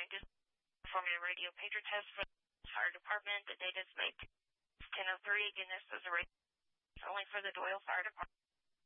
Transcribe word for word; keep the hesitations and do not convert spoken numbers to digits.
going to perform a radio pager test for the fire department. The date is May ten oh three. Again, this is a radio only for the Doyle Fire Department.